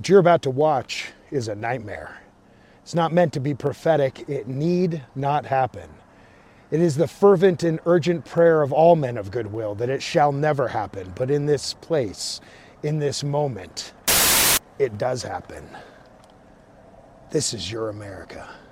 What you're about to watch is a nightmare. It's not meant to be prophetic. It need not happen. It is the fervent and urgent prayer of all men of goodwill that it shall never happen. But in this place, in this moment, it does happen. This is your America.